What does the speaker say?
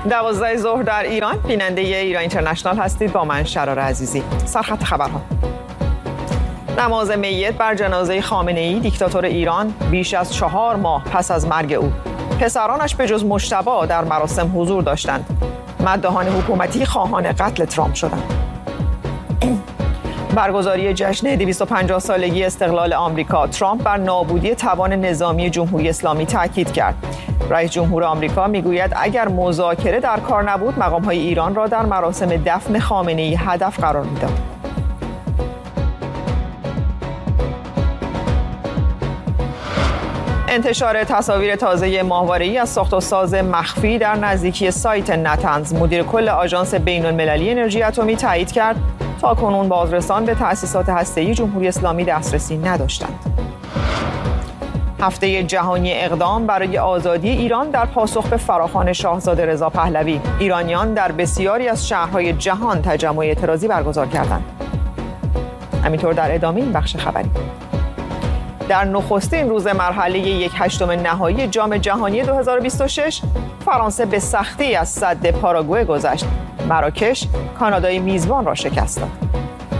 12 ظهر در ایران. بیننده ایران اینترنشنال هستید با من شرار عزیزی. سرخط خبرها. نماز میت بر جنازه خامنه‌ای دیکتاتور ایران بیش از 4 ماه پس از مرگ او. پسرانش به جز مجتبی در مراسم حضور داشتند. مداحان حکومتی خواهان قتل ترامپ شدند. برگزاری جشن 250 سالگی استقلال آمریکا. ترامپ بر نابودی توان نظامی جمهوری اسلامی تاکید کرد. رئیس جمهور آمریکا میگوید اگر مذاکره در کار نبود مقام‌های ایران را در مراسم دفن خامنه‌ای هدف قرار می‌داد. انتشار تصاویر تازه ماهواره‌ای از ساخت و ساز مخفی در نزدیکی سایت نتنز. مدیر کل آژانس بین‌المللی انرژی اتمی تایید کرد تاکنون بازرسان به تأسیسات هسته‌ای جمهوری اسلامی دسترسی نداشتند. هفته جهانی اقدام برای آزادی ایران در پاسخ به فراخوان شاهزاده رضا پهلوی. ایرانیان در بسیاری از شهرهای جهان تجمع اعتراضی برگزار کردند. همینطور در ادامه این بخش خبری. در نخستین روز مرحله 1/8 نهایی جام جهانی 2026 فرانسه به سختی از سد پاراگوئه گذشت. مراکش کانادای میزبان را شکست داد.